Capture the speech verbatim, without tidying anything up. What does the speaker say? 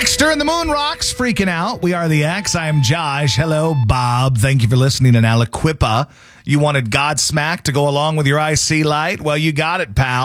Dexter and the Moon Rocks freaking out. We are the X. I am Josh. Hello, Bob. Thank you for listening to Aliquippa. You wanted Godsmack to go along with your I C light? Well, you got it, pal.